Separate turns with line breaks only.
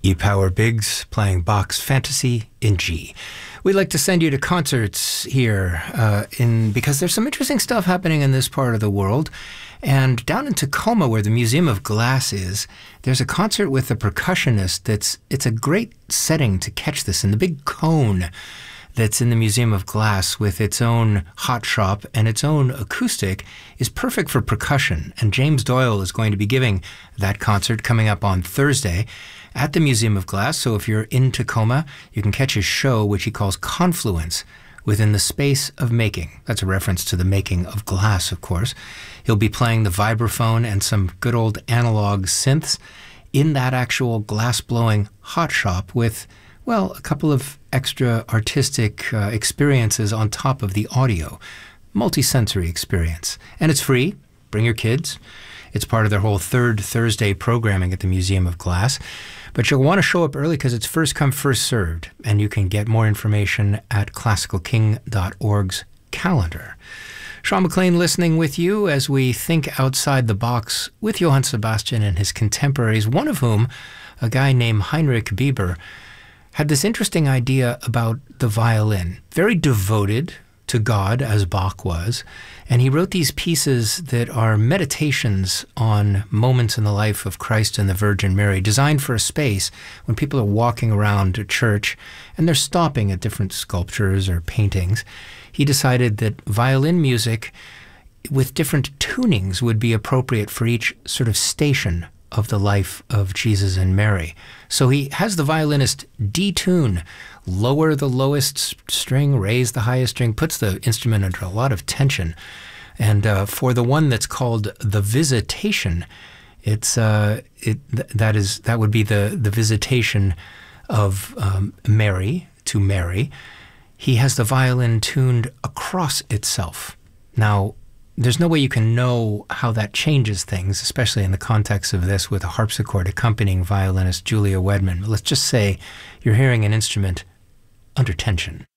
E-Power Biggs playing Bach's Fantasy in G. We'd like to send you to concerts here because there's some interesting stuff happening in this part of the world. And down in Tacoma, where the Museum of Glass is, there's a concert with a percussionist it's a great setting to catch this in the big cone that's in the Museum of Glass with its own hot shop and its own acoustic is perfect for percussion. And James Doyle is going to be giving that concert coming up on Thursday at the Museum of Glass. So if you're in Tacoma, you can catch his show, which he calls Confluence, within the space of making. That's a reference to the making of glass, of course. He'll be playing the vibraphone and some good old analog synths in that actual glass-blowing hot shop with, well, a couple of extra artistic experiences on top of the audio. Multi-sensory experience. And it's free. Bring your kids. It's part of their whole Third Thursday programming at the Museum of Glass. But you'll want to show up early because it's first come, first served. And you can get more information at classicalking.org's calendar. Sean McLean listening with you as we think outside the box with Johann Sebastian and his contemporaries, one of whom, a guy named Heinrich Bieber, had this interesting idea about the violin. Very devoted to God, as Bach was, and he wrote these pieces that are meditations on moments in the life of Christ and the Virgin Mary, designed for a space when people are walking around a church and they're stopping at different sculptures or paintings. He decided that violin music with different tunings would be appropriate for each sort of station of the life of Jesus and Mary. So he has the violinist detune, lower the lowest string, raise the highest string, puts the instrument under a lot of tension. And for the one that's called the Visitation, that would be the visitation of Mary to Mary. He has the violin tuned across itself. Now, there's no way you can know how that changes things, especially in the context of this with a harpsichord accompanying violinist Julia Wedman. Let's just say you're hearing an instrument under tension.